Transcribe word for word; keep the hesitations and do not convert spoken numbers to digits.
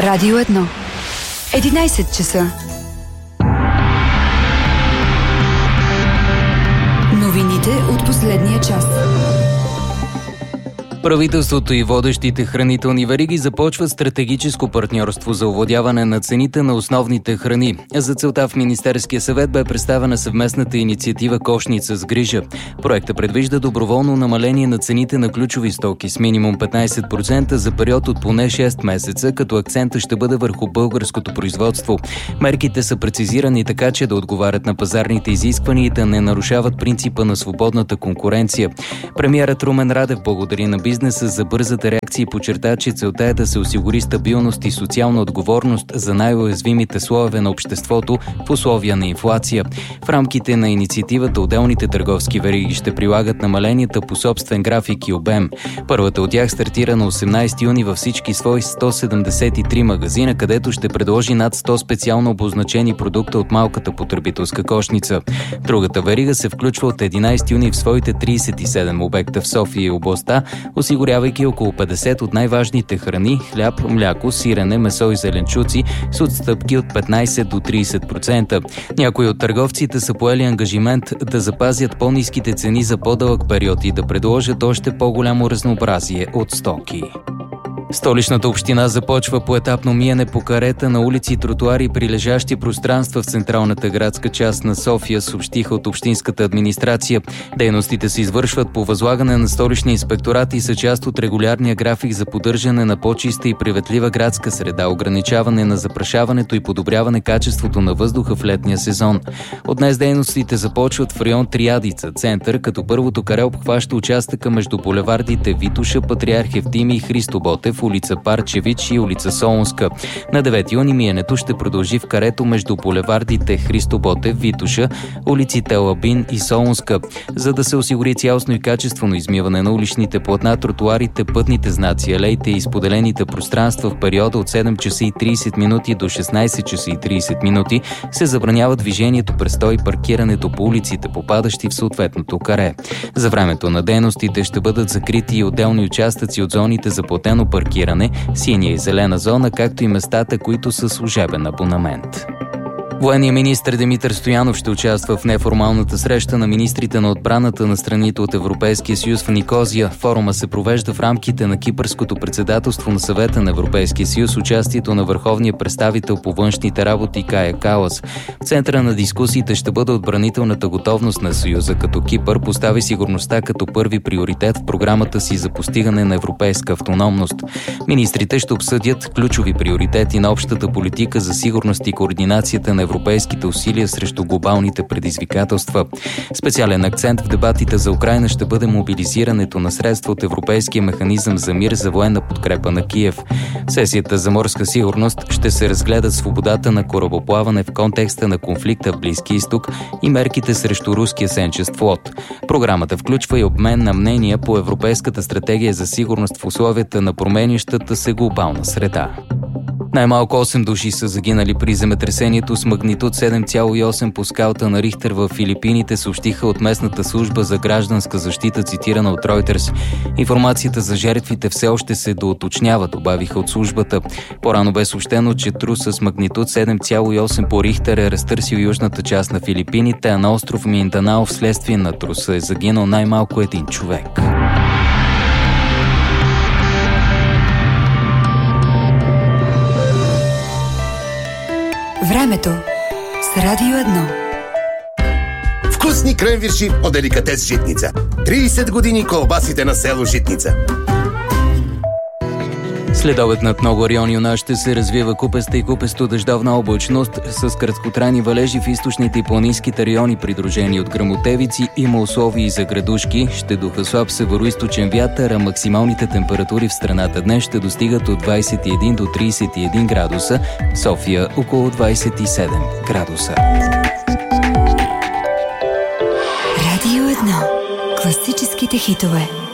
Радио едно. единайсет часа. Новините от последния час. Правителството и водещите хранителни вериги започват стратегическо партньорство за овладяване на цените на основните храни. За целта в Министерския съвет бе представена съвместната инициатива "Кошница с грижа". Проектът предвижда доброволно намаление на цените на ключови стоки с минимум петнайсет процента за период от поне шест месеца, като акцента ще бъде върху българското производство. Мерките са прецизирани така, че да отговарят на пазарните изисквания и да не нарушават принципа на свободната конкуренция. Премиерът Румен Радев благодари на бизнеса за бързата реакция и подчерта, че целта е да се осигури стабилност и социална отговорност за най-уязвимите слоеве на обществото в условия на инфлация. В рамките на инициативата отделните търговски вериги ще прилагат намаленията по собствен график и обем. Първата от тях стартира на осемнайсети юни във всички свои сто седемдесет и три магазина, където ще предложи над сто специално обозначени продукта от малката потребителска кошница. Другата верига се включва от единайсети юни в своите трийсет и седем обекта в София и областта, осигурявайки около петдесет от най-важните храни – хляб, мляко, сирене, месо и зеленчуци с отстъпки от петнайсет до трийсет процента. Някои от търговците са поели ангажимент да запазят по-ниските цени за по-дълъг период и да предложат още по-голямо разнообразие от стоки. Столичната община започва поетапно миене по карета на улици, тротуари и прилежащи пространства в централната градска част на София, съобщиха от общинската администрация. Дейностите се извършват по възлагане на Столичния инспекторат и са част от регулярния график за поддържане на по-чиста и приветлива градска среда, ограничаване на запрашаването и подобряване качеството на въздуха в летния сезон. От днес дейностите започват в район Триадица, център, като първото каре обхваща участъка между булевардите Витоша, Патриарх Евтимий и Христо Ботев, улица Парчевич и улица Солунска. На девети юни миенето ще продължи в карето между булевардите Христо Ботев, Витоша, улиците Лабин и Солунска. За да се осигури цялостно и качествено измиване на уличните платна, тротуарите, пътните знаци, алеите и споделените пространства в периода от седем часа и трийсет минути до шестнайсет часа и трийсет минути се забранява движението, престой и паркирането по улиците, попадащи в съответното каре. За времето на дейностите ще бъдат закрити и отделни участъци от зоните за платено паркиране, синя и зелена зона, както и местата, които са служебен абонамент. Военният министър Димитър Стоянов ще участва в неформалната среща на министрите на отбраната на страните от Европейския съюз в Никозия. Форума се провежда в рамките на кипърското председателство на Съвета на Европейския съюз, участието на върховния представител по външните работи Кая Калас. В центъра на дискусиите ще бъде отбранителната готовност на Съюза, като Кипър постави сигурността като първи приоритет в програмата си за постигане на европейска автономност. Министрите ще обсъдят ключови приоритети на общата политика за сигурност и координацията на европейските усилия срещу глобалните предизвикателства. Специален акцент в дебатите за Украйна ще бъде мобилизирането на средства от Европейския механизъм за мир за военна подкрепа на Киев. В сесията за морска сигурност ще се разгледат свободата на корабоплаване в контекста на конфликта в Близкия изток и мерките срещу руския сенчест флот. Програмата включва и обмен на мнения по Европейската стратегия за сигурност в условията на променящата се глобална среда. Най-малко осем души са загинали при земетресението с магнитуд седем цяло и осем по скалата на Рихтер в Филипините, съобщиха от местната служба за гражданска защита, цитирана от Reuters. Информацията за жертвите все още се доуточнява, добавиха от службата. По-рано бе съобщено, че трус с магнитуд седем цяло и осем по Рихтер е разтърсил южната част на Филипините, а на остров Минданао вследствие на труса е загинал най-малко един човек. Времето с Радио едно. Вкусни кренвирши от деликатес Житница. трийсет години колбасите на село Житница. Следобед над много райони у нас ще се развива купеста и купесто дъждовна облачност с краткотрайни валежи в източните и планинските райони, придружени от гръмотевици. Има условия и за градушки. Ще духа слаб североизточен вятър, а максималните температури в страната днес ще достигат от двайсет и един до трийсет и един градуса, в София около двайсет и седем градуса. Радио едно. Класическите хитове.